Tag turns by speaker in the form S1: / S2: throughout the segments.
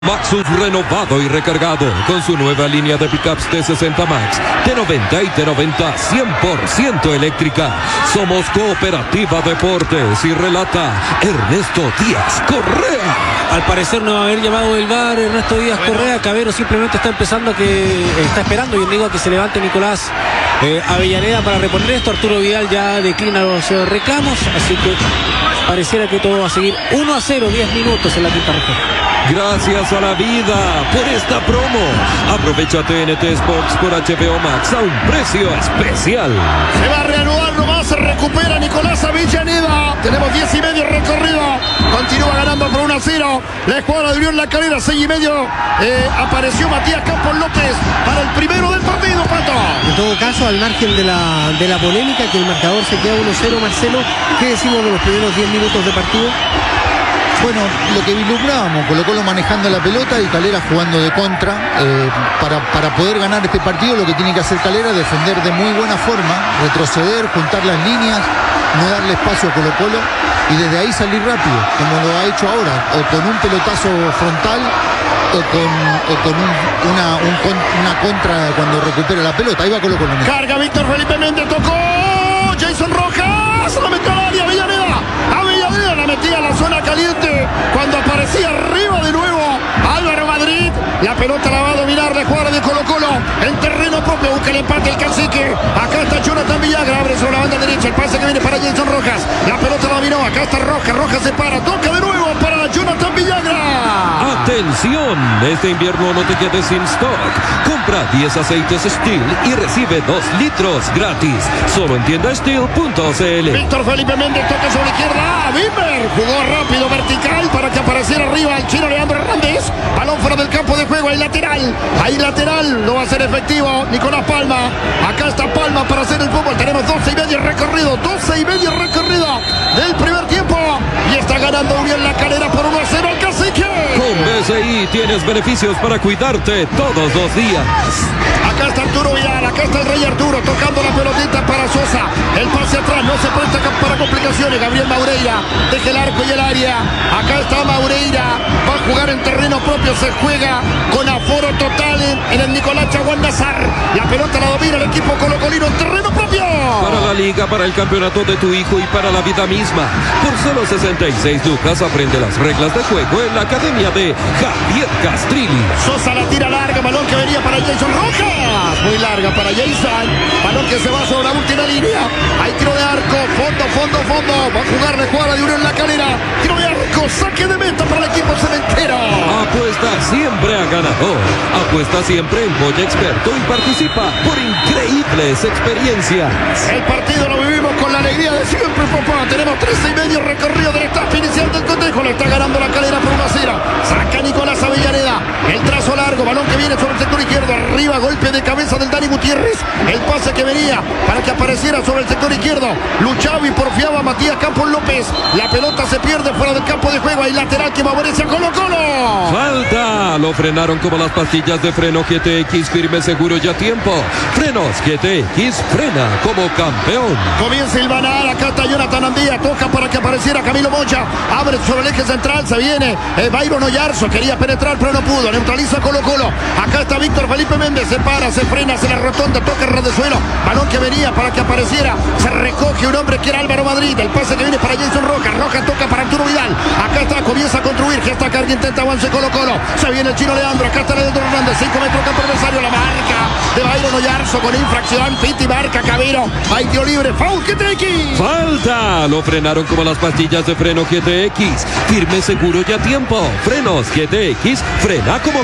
S1: Maxus renovado y recargado con su nueva línea de pickups T60 Max, T90 y T90 100% eléctrica. Somos Cooperativa Deportes y relata Ernesto Díaz Correa.
S2: Al parecer no va a haber llamado del VAR Ernesto Díaz Correa. Cabero simplemente está esperando, yo digo, a que se levante Nicolás Avellaneda para reponer esto. Arturo Vidal ya declina los reclamos, así que pareciera que todo va a seguir 1-0, 10 minutos en la quinta región.
S1: Gracias a la vida por esta promo. Aprovecha TNT Sports por HBO Max a un precio especial.
S3: Se va a reanudar nomás, se recupera Nicolás Avellaneda. Tenemos 10 y medio recorrido. Continúa ganando por 1-0. La escuadra de Unión La Calera, 6 y medio. Apareció Matías Campos López para el primero del partido, Pato.
S2: En todo caso, al margen de la polémica, que el marcador se queda 1-0, Marcelo, ¿qué decimos de los primeros 10 minutos de partido?
S4: Bueno, lo que vislumbrábamos, Colo-Colo manejando la pelota y Calera jugando de contra. Para poder ganar este partido, lo que tiene que hacer Calera es defender de muy buena forma, retroceder, juntar las líneas, no darle espacio a Colo-Colo y desde ahí salir rápido, como lo ha hecho ahora, o con un pelotazo frontal o con una contra cuando recupera la pelota. Ahí va Colo-Colo.
S3: Carga Víctor Felipe Méndez, tocó Jason Rojas, la metió al área, Avellaneda la metía a la zona caliente cuando aparecía arriba de nuevo Álvaro Madrid. La pelota la va a dominar la escuadra de Colo-Colo en terreno propio, busca el empate el cacique. Acá está Jonathan Villagra, abre sobre la banda derecha, el pase que viene para Jason Rojas, la pelota la dominó, acá está Rojas se para, toca de nuevo para Jonathan Villagra.
S1: Atención, este invierno no te quedes sin stock. Compra 10 aceites Steel y recibe 2 litros gratis, solo en tiendasteel.cl.
S3: Víctor Felipe Méndez toca sobre la izquierda, Bimber jugó rápido, vertical para que apareciera arriba el chino Leandro Hernández. Balón fuera del campo de juego, hay lateral, no va a ser efectivo Nicolás Palma. Acá está Palma para hacer el fútbol. Tenemos 12 y medio recorrido del primer tiempo y está ganando Unión La Calera por 1-0 al cacique.
S1: Con BCI tienes beneficios para cuidarte todos los días.
S3: Acá está Arturo Vidal, acá está el Rey Arturo tocando la pelotita para Sosa. El pase atrás no se presta para complicaciones. Gabriel Maureira deja el arco y el área. Acá está Maureira, va a jugar en terreno propio, se juega con aforo total en el Nicolás Chaguán Nazar. La pelota la domina el equipo colocolino en terreno propio.
S1: Para la liga, para el campeonato de tu hijo y para la vida misma. Por solo 66 lucas aprende las reglas de juego en la academia de Javier Castrilli.
S3: Sosa la tira larga, balón que venía para Jason Rojas. Muy larga para Jason. Balón que se va sobre la última línea. Hay tiro de arco, fondo. Va a jugar la escuadra de Unión La Calera. Tiro de arco, saque de meta para el equipo cementero.
S1: Apuesta siempre a ganador. Apuesta siempre en Boya Experto y participa por increíbles experiencias.
S3: El partido lo vivimos con la alegría de siempre, papá. Tenemos 13 y medio recorrido del etapa inicial del cotejo. Le está ganando La Calera por 1-0. Saca Nicolás Avellaneda. El trazo largo, balón que viene sobre el sector izquierdo. Arriba, golpe de cabeza del Dani Gutiérrez. El pase que venía para que apareciera sobre el sector izquierdo. Luchaba y porfiaba Matías Campos López. La pelota se pierde fuera del campo de juego. Hay lateral que favorece a Colo-Colo.
S1: Falta. Lo frenaron como las pastillas de freno GTX, firme, seguro y a tiempo. Frenos GTX, frena como campeón.
S3: Comienza el Banal. Acá está Jonathan Andía. Toca para que apareciera Camilo Mocha. Abre sobre el eje central. Se viene Byron Oyarzo. Quería penetrar pero no pudo. Neutraliza a Colo-Colo. Acá está Víctor Felipe Méndez. Se para, se frena, se la rotonda. Toca el ras de suelo. Balón que venía para que apareciera. Se recoge un hombre que era Álvaro Madrid. El pase que viene para Jason Rojas. Rojas toca para Arturo Vidal. Acá está, comienza a construir. Gesta carga, intenta avance Colo-Colo. Se viene el chino Leandro. Acá está Leandro Hernández. 5 metros campo adversario. La marca de Byron Oyarzo con infracción. Piti marca Cabero. Hay tiro libre. Foul GTX.
S1: Falta. Lo frenaron como las pastillas de freno GTX. Firme, seguro y a tiempo. Frenos GTX. Frena como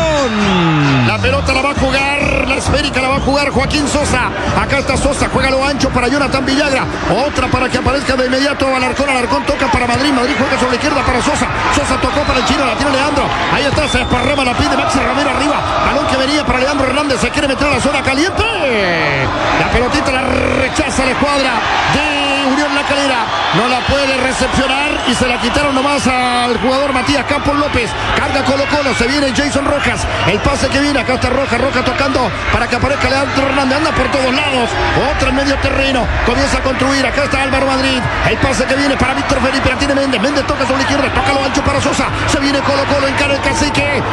S1: campeón.
S3: La pelota la va a jugar. La esférica la va a jugar Joaquín Sosa. Acá está Sosa. Juega lo ancho para Jonathan Villagra. Otra para que aparezca de inmediato Alarcón toca para Madrid. Madrid juega sobre la izquierda para Sosa. Sosa tocó para el chino. La tira Leandro. Ahí está. Se desparrama la pide Maxi Ramiro arriba. Balón que venía para Leandro Hernández. Se quiere meter a la zona caliente. La pelotita la rechaza la escuadra de Unión La Calera. No la puede recepcionar y se la quitaron nomás al jugador Matías Campos López. Carga Colo Colo, se viene Jason Rojas. El pase que viene, acá está Rojas tocando para que aparezca Leandro Hernández. Anda por todos lados. Otra en medio terreno. Comienza a construir. Acá está Álvaro Madrid. El pase que viene para Víctor Felipe. La tiene Méndez. Méndez toca sobre la izquierda. Toca lo ancho para Sosa. Se viene Colo Colo, encara el Cacique.